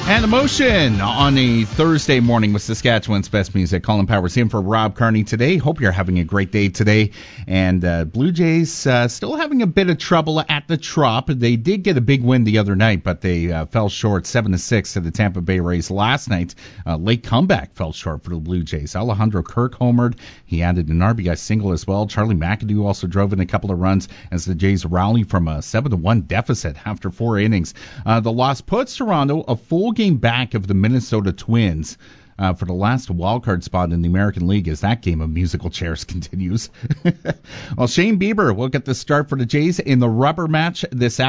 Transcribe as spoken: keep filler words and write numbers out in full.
And Emotion on a Thursday morning with Saskatchewan's best music. Colin Powers in for Rob Carney today. Hope you're having a great day today. And uh, Blue Jays uh, still having a bit of trouble at the Trop. They did get a big win the other night, but they uh, fell short seven to six to the Tampa Bay Rays last night. Uh, late comeback fell short for the Blue Jays. Alejandro Kirk homered. He added an R B I single as well. Charlie McAdoo also drove in a couple of runs as the Jays rally from a seven to one deficit after four innings. Uh, the loss puts Toronto a full game back of the Minnesota Twins uh, for the last wildcard spot in the American League as that game of musical chairs continues. Well, Shane Bieber will get the start for the Jays in the rubber match this afternoon.